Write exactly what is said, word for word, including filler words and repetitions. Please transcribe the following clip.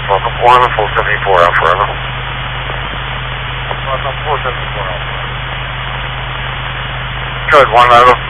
Welcome one, full seventy-four out forever. Welcome four seventy-four Alpha. Good, one level.